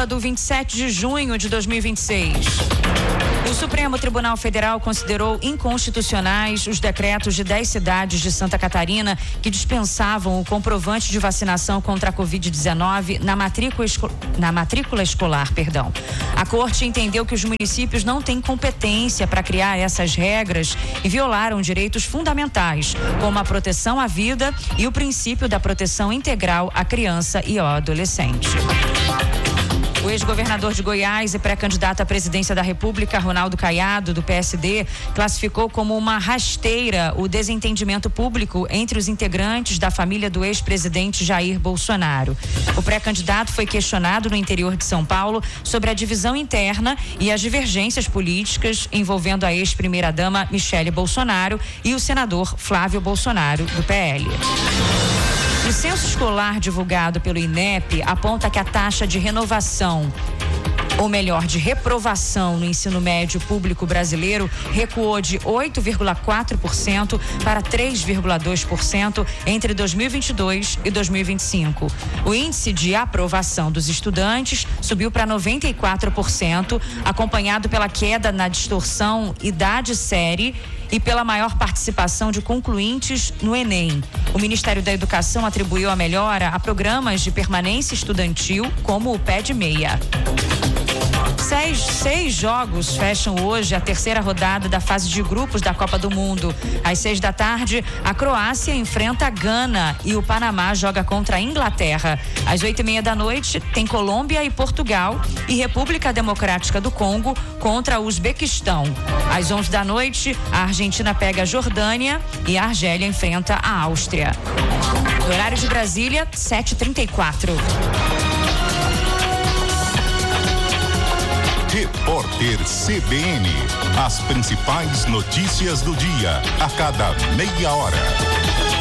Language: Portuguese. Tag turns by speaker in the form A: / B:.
A: sábado, 27 de junho de 2026. O Supremo Tribunal Federal considerou inconstitucionais os decretos de 10 cidades de Santa Catarina que dispensavam o comprovante de vacinação contra a Covid-19 na matrícula escolar. A Corte entendeu que os municípios não têm competência para criar essas regras e violaram direitos fundamentais, como a proteção à vida e o princípio da proteção integral à criança e ao adolescente. O ex-governador de Goiás e pré-candidato à presidência da República, Ronaldo Caiado, do PSD, classificou como uma rasteira o desentendimento público entre os integrantes da família do ex-presidente Jair Bolsonaro. O pré-candidato foi questionado no interior de São Paulo sobre a divisão interna e as divergências políticas envolvendo a ex-primeira-dama Michele Bolsonaro e o senador Flávio Bolsonaro, do PL. O censo escolar divulgado pelo INEP aponta que a taxa de renovação, ou melhor, de reprovação no ensino médio público brasileiro recuou de 8,4% para 3,2% entre 2022 e 2025. O índice de aprovação dos estudantes subiu para 94%, acompanhado pela queda na distorção idade-série e pela maior participação de concluintes no Enem. O Ministério da Educação atribuiu a melhora a programas de permanência estudantil, como o Pé de Meia. Seis jogos fecham hoje a terceira rodada da fase de grupos da Copa do Mundo. Às 18h, a Croácia enfrenta a Gana e o Panamá joga contra a Inglaterra. Às 20h30 tem Colômbia e Portugal e República Democrática do Congo contra o Uzbequistão. Às 11h, a Argentina pega a Jordânia e a Argélia enfrenta a Áustria. No horário de Brasília, 7h34.
B: Repórter CBN. As principais notícias do dia, a cada meia hora.